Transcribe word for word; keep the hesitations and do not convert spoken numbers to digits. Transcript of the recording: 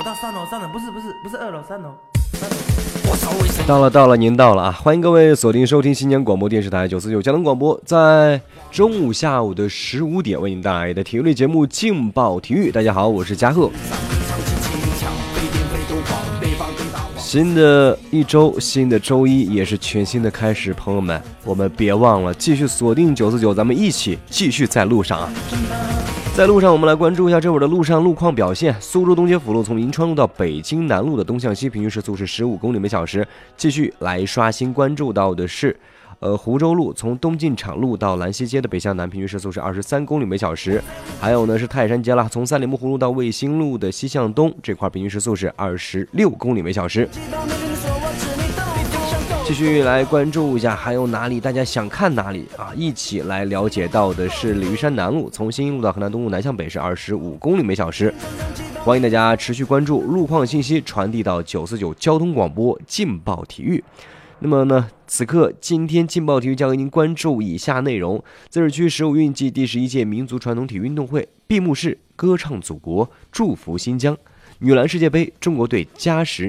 到三楼，三楼不是不是不是二楼，三楼。 到了到了，您到了啊！欢迎各位锁定收听新疆广播电视台九四九交通广播，在中午下午的十五点为您带来的体育类节目《劲爆体育》。大家好，我是嘉贺。新的一周，新的周一，也是全新的开始，朋友们，我们别忘了继续锁定九四九，咱们一起继续在路上啊！在路上，我们来关注一下这会儿的路上路况表现。苏州东街辅路从银川路到北京南路的东向西平均时速是十五公里每小时。继续来刷新关注到的是，呃，湖州路从东进场路到兰溪街的北向南平均时速是二十三公里每小时。还有呢是泰山街了，从三里木湖路到卫星路的西向东这块平均时速是二十六公里每小时。继续来关注一下，还有哪里大家想看哪里啊？一起来了解到的是鲤鱼山南路，从新兴路到河南东路南向北是二十五公里每小时。欢迎大家持续关注路况信息，传递到九四九交通广播劲爆体育。那么呢，此刻今天劲爆体育将为您关注以下内容：自治区十五运暨第十一届民族传统体育运动会闭幕式歌唱祖国，祝福新疆；女篮世界杯，中国队加时